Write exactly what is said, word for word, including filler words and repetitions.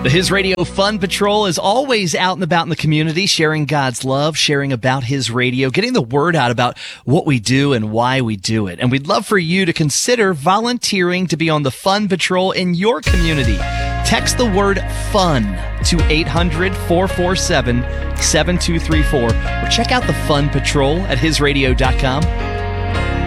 The His Radio Fun Patrol is always out and about in the community, sharing God's love, sharing about His Radio, getting the word out about what we do and why we do it. And we'd love for you to consider volunteering to be on the Fun Patrol in your community. Text the word FUN to eight hundred, four four seven, seven two three four or check out the Fun Patrol at his radio dot com.